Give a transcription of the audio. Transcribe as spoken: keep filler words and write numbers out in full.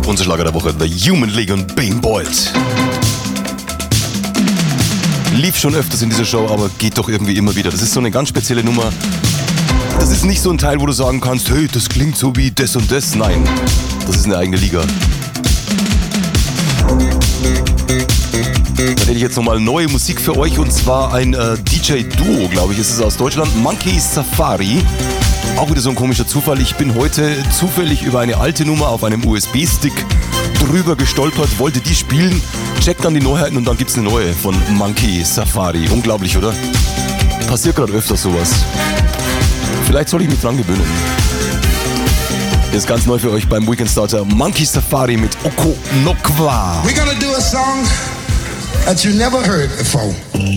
Unser Schlager der Woche, The Human League und Being Boiled. Lief schon öfters in dieser Show, aber geht doch irgendwie immer wieder. Das ist so eine ganz spezielle Nummer. Das ist nicht so ein Teil, wo du sagen kannst, hey, das klingt so wie das und das. Nein, das ist eine eigene Liga. Dann hätte ich jetzt nochmal neue Musik für euch, und zwar ein äh, D J-Duo, glaube ich, ist es aus Deutschland, Monkey Safari. Auch wieder so ein komischer Zufall. Ich bin heute zufällig über eine alte Nummer auf einem U S B-Stick drüber gestolpert, wollte die spielen, checkt dann die Neuheiten und dann gibt's eine neue von Monkey Safari. Unglaublich, oder? Passiert gerade öfter sowas. Vielleicht soll ich mich dran gewöhnen. Ist ganz neu für euch beim Weekend Starter, Monkey Safari mit Oko no Kwa. We're gonna do a song that you never heard before.